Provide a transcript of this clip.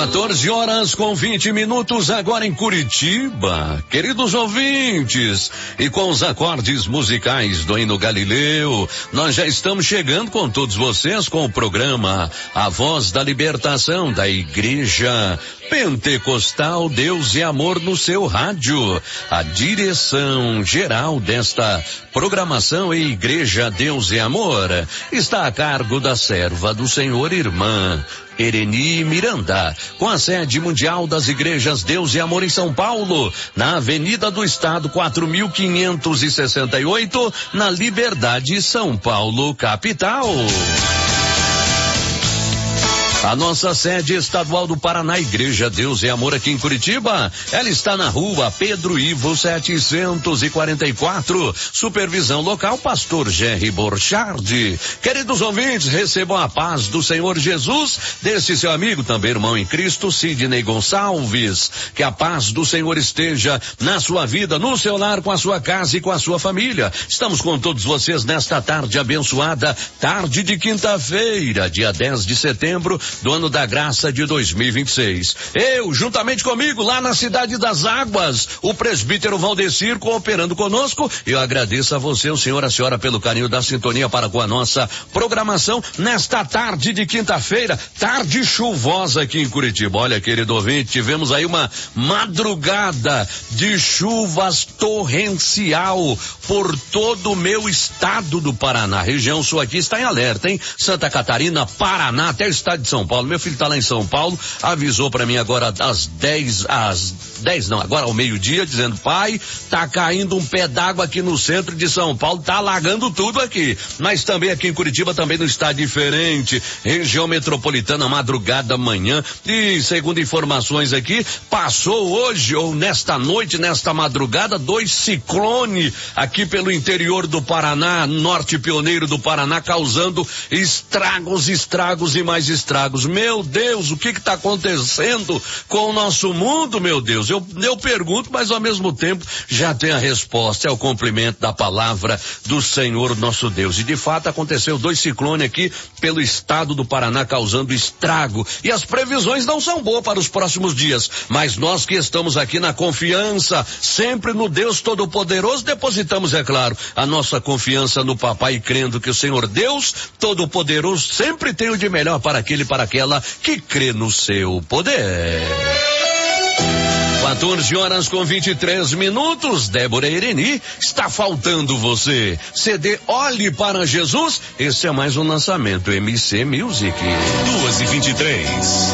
14h20 agora em Curitiba. Queridos ouvintes, e com os acordes musicais do hino Galileu, nós já estamos chegando com todos vocês com o programa A Voz da Libertação da Igreja Pentecostal Deus e Amor no seu rádio. A direção geral desta programação é Igreja Deus e Amor. Está a cargo da serva do Senhor, irmã Ereni Miranda, com a sede mundial das igrejas Deus e Amor em São Paulo, na Avenida do Estado 4568, na Liberdade, São Paulo, capital. A nossa sede estadual do Paraná, Igreja Deus e Amor aqui em Curitiba, ela está na rua Pedro Ivo 744, supervisão local, pastor Jerry Borchardt. Queridos ouvintes, recebam a paz do Senhor Jesus, desse seu amigo, também irmão em Cristo, Sidney Gonçalves. Que a paz do Senhor esteja na sua vida, no seu lar, com a sua casa e com a sua família. Estamos com todos vocês nesta tarde abençoada, tarde de quinta-feira, dia 10 de setembro, do ano da graça de 2026. Eu, juntamente comigo, lá na Cidade das Águas, o presbítero Valdecir cooperando conosco. Eu agradeço a você, o senhor, a senhora, pelo carinho da sintonia para com a nossa programação nesta tarde de quinta-feira, tarde chuvosa aqui em Curitiba. Olha, querido ouvinte, tivemos aí uma madrugada de chuvas torrencial por todo o meu estado do Paraná. A região sul aqui está em alerta, hein? Santa Catarina, Paraná, até o estado de São Paulo. Meu filho está lá em São Paulo, avisou para mim agora agora ao meio-dia, dizendo: pai, tá caindo um pé d'água aqui no centro de São Paulo, tá alagando tudo aqui. Mas também aqui em Curitiba também não está diferente. Região metropolitana, madrugada, manhã, e segundo informações aqui, passou hoje ou nesta noite, nesta madrugada, 2 ciclones aqui pelo interior do Paraná, norte pioneiro do Paraná, causando estragos e mais estragos. Meu Deus, o que está acontecendo com o nosso mundo, meu Deus? Eu pergunto, mas ao mesmo tempo já tem a resposta, é o cumprimento da palavra do Senhor nosso Deus. E de fato aconteceu 2 ciclones aqui pelo estado do Paraná, causando estrago. E as previsões não são boas para os próximos dias, mas nós que estamos aqui na confiança, sempre no Deus Todo-Poderoso, depositamos, é claro, a nossa confiança no Papai, crendo que o Senhor Deus Todo-Poderoso sempre tem o de melhor para aquele e para aquela que crê no seu poder. 14h23. Débora Ereni, está faltando você. CD Olhe para Jesus, esse é mais um lançamento MC Music. 2h23.